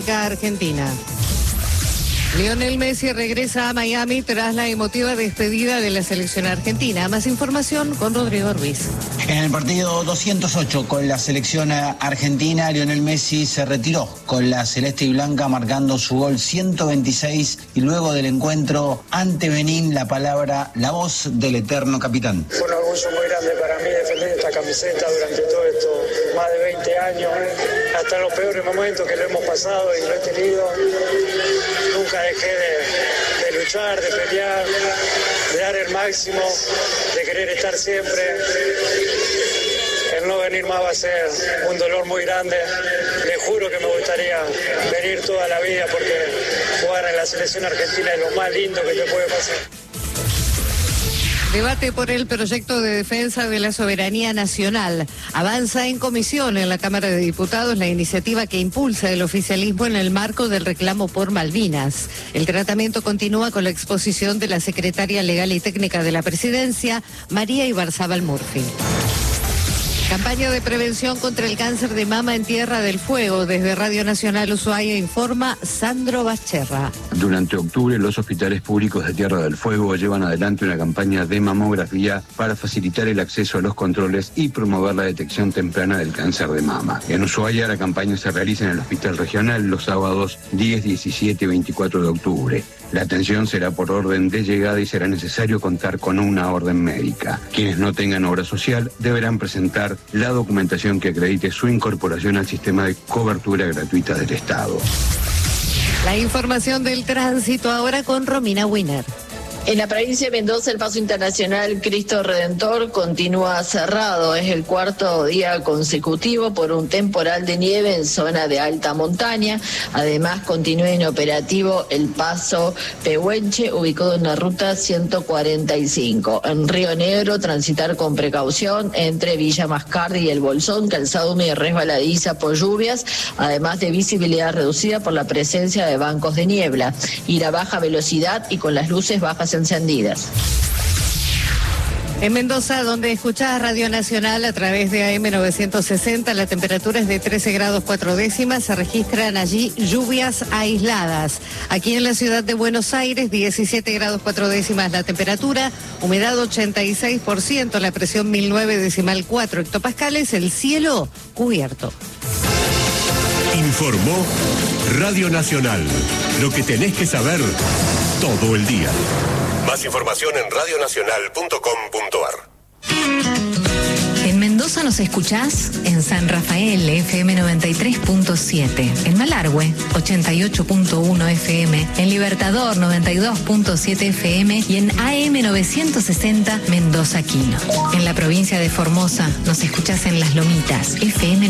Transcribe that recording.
Argentina. Lionel Messi regresa a Miami tras la emotiva despedida de la selección argentina. Más información con Rodrigo Ruiz. En el partido 208 con la selección argentina, Lionel Messi se retiró con la celeste y blanca marcando su gol 126 y luego del encuentro ante Benín la voz del eterno capitán. Fue un orgullo muy grande para mí defender esta camiseta durante todo esto, más de 20 años, hasta los peores momentos que lo hemos pasado y lo he tenido. Nunca dejé de luchar, de pelear, de dar el máximo, de querer estar siempre. El no venir más va a ser un dolor muy grande. Le juro que me gustaría venir toda la vida porque jugar en la selección argentina es lo más lindo que te puede pasar. Debate por el proyecto de defensa de la soberanía nacional. Avanza en comisión en la Cámara de Diputados la iniciativa que impulsa el oficialismo en el marco del reclamo por Malvinas. El tratamiento continúa con la exposición de la secretaria legal y técnica de la presidencia, María Ibarzábal Murphy. Campaña de prevención contra el cáncer de mama en Tierra del Fuego. Desde Radio Nacional Ushuaia informa Sandro Bacherra. Durante octubre, los hospitales públicos de Tierra del Fuego llevan adelante una campaña de mamografía para facilitar el acceso a los controles y promover la detección temprana del cáncer de mama. En Ushuaia, la campaña se realiza en el Hospital Regional los sábados 10, 17 y 24 de octubre. La atención será por orden de llegada y será necesario contar con una orden médica. Quienes no tengan obra social deberán presentar la documentación que acredite su incorporación al sistema de cobertura gratuita del Estado. La información del tránsito ahora con Romina Winer. En la provincia de Mendoza, el paso internacional Cristo Redentor continúa cerrado. Es el cuarto día consecutivo por un temporal de nieve en zona de alta montaña. Además, continúa inoperativo el paso Pehuenche, ubicado en la ruta 145. En Río Negro, transitar con precaución entre Villa Mascardi y El Bolsón, calzado húmedo y resbaladiza por lluvias, además de visibilidad reducida por la presencia de bancos de niebla. Ir a baja velocidad y con las luces bajas encendidas. En Mendoza, donde escuchás Radio Nacional a través de AM 960, la temperatura es de 13 grados 4 décimas, se registran allí lluvias aisladas. Aquí en la ciudad de Buenos Aires, 17 grados 4 décimas la temperatura, humedad 86%, la presión 1009,4 hectopascales, el cielo cubierto. Informó Radio Nacional, lo que tenés que saber todo el día. Más información en radionacional.com.ar. En Mendoza nos escuchás en San Rafael, FM 93.7, en Malargüe, 88.1 FM, en Libertador, 92.7 FM y en AM 960 Mendoza Quino. En la provincia de Formosa nos escuchás en Las Lomitas, FM